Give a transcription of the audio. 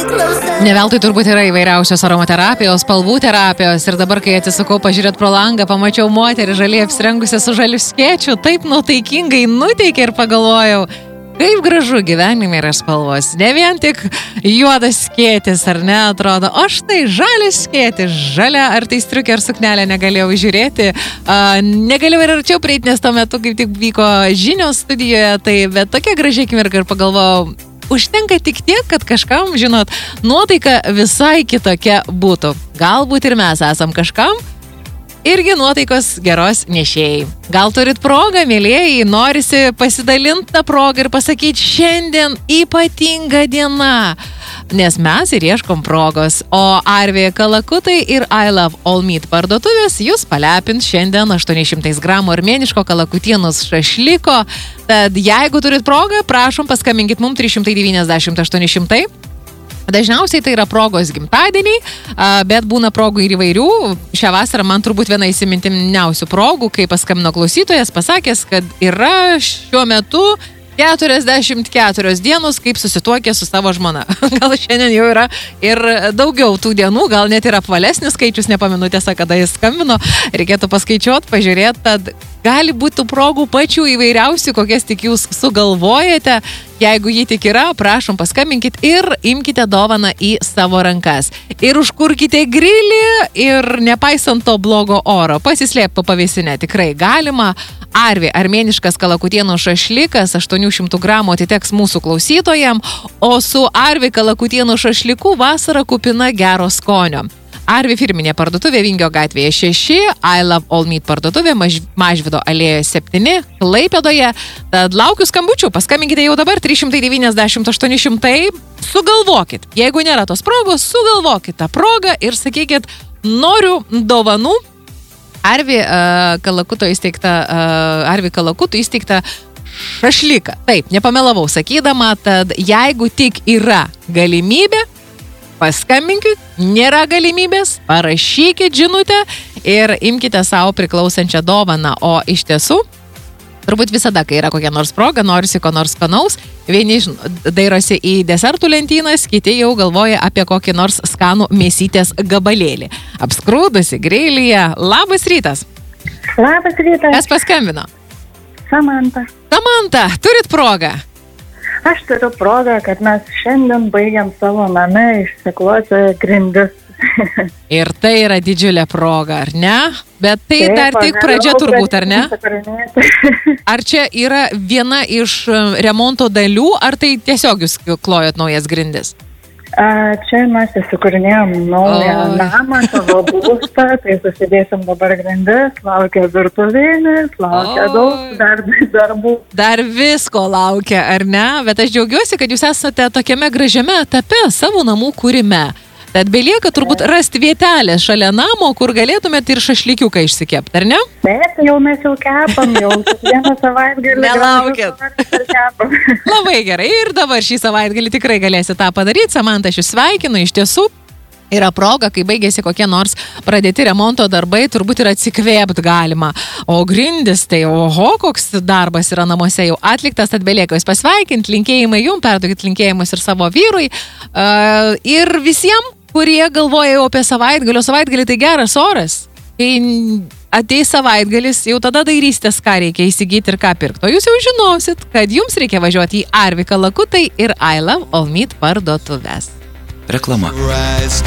Ne veltui turbūt yra įvairiausios aromaterapijos, spalvų terapijos ir dabar, kai atsisukau pažiūrėti pro langą, pamačiau moterį žaliai apsirengusią su žaliu skėčiu, taip nuotaikingai nuteikė ir pagalvojau, kaip gražu gyvenime yra spalvos. Ne vien tik juodas skėtis, ar ne, atrodo, o štai žalias skėtis, žalia, ar tai striukė ar suknelė negalėjau žiūrėti. Negalėjau ir arčiau prieiti, nes tuo metu kaip tik vyko žinios studijoje, tai bet tokia gražiai akimirka ir pagalvojau, užtenka tik tiek, kad kažkam, žinot, nuotaika visai kitokia būtų. Galbūt ir mes esam kažkam irgi nuotaikos geros nešėjai. Gal turit progą, mėlėjai, norisi pasidalinti tą progą ir pasakyti, šiandien ypatinga diena, nes mes ir ieškom progos. O Arvi Kalakutai ir I Love All Meat parduotuvės jūs palepins šiandien 800 gramų armėniško kalakutienos šašliko. Tad jeigu turit progą, prašom paskambinkit mums 390 800. Dažniausiai tai yra progos gimtadieniai, bet būna progų ir įvairių. Šią vasarą man turbūt viena įsimintiniausių progų, kai paskambino klausytojas, pasakęs, kad yra šiuo metu 44 dienos, kaip susituokė su savo žmona. Gal šiandien jau yra ir daugiau tų dienų, gal net ir apvalesnis skaičius, nepamenu tiesa, kada jis skambino. Reikėtų paskaičiuoti, pažiūrėti, tad gali būti tų progų pačių įvairiausių, kokias tik jūs sugalvojate. Jeigu jį tik yra, prašom paskambinkit ir imkite dovaną į savo rankas. Ir užkurkite grilį ir nepaisant to blogo oro, pasislėpti po pavėsinę tikrai galima. Arvi, armėniškas kalakutienų šašlikas, 800 gramų atiteks mūsų klausytojam, o su Arvi kalakutienų šašliku vasara kupina gero skonio. Arvi firminė parduotuvė Vingio gatvėje 6, I Love All Meat parduotuvė Mažvydo alėjoje 7, Klaipėdoje. Tad laukiu skambučių, paskambinkite jau dabar 390 800, sugalvokit. Jeigu nėra tos progos, sugalvokit tą progą ir sakykit, noriu dovanų. Arvi Kalakutų įsteigta šašlyką. Taip, nepamelavau sakydama, tad jeigu tik yra galimybė, paskambinkit, nėra galimybės, parašykit žinutę ir imkite savo priklausančią dovaną. O iš tiesų, turbūt visada, kai yra kokia nors proga, norisi ko nors skanaus, vieni dairosi į desertų lentynas, kiti jau galvoja apie kokį nors skanų mėsytės gabalėlį. Apskrūdusi grilyje. Labas rytas. Labas rytas. Kas paskambino? Samanta. Samanta, turit progą? Aš turiu progą, kad mes šiandien baigiam savo name išsikloti grindis. Ir tai yra didžiulė proga, ar ne? Bet tai Taip, dar tik pradžia turbūt, ar ne? Supranėti. Ar čia yra viena iš remonto dalių, ar tai tiesiog jūs klojot naujas grindis? Čia mes įsikūrinėjom naują namą, savo būstą, tai susidėsim dabar grindis, laukia virtuvėnis, laukia daug darbų. Dar visko laukia, ar ne? Bet aš džiaugiuosi, kad jūs esate tokiame gražiame etape savo namų kūrime. Tad belieka turbūt rasti vietelę šalia namo, kur galėtumėt ir šašlykiuką išsikepti, ar ne? Taip, jau mes jau kepam, jau kiekvieną savaitgalį. Nelaukit. Labai gerai, ir dabar šį savaitgalį tikrai galėsite tą padaryti. Samanta, aš jūs sveikinu, iš tiesų yra proga, kai baigėsi kokie nors pradėti remonto darbai, turbūt ir atsikvėpti galima. O grindis, tai oho, koks darbas yra namuose jau atliktas, tad belieka jūs pasveikinti, linkėjimai jums, perduokit linkėjimus ir savo vyrui. Ir visiems, kurie galvoja jau apie savaitgalį tai geras oras. Kai ateis savaitgalis, jau tada dairysitės, ką reikia įsigyti ir ką pirkti. O jūs jau žinosit, kad jums reikia važiuoti į Arvi Kalakutai ir I Love All Meat parduotuvės. Reklama.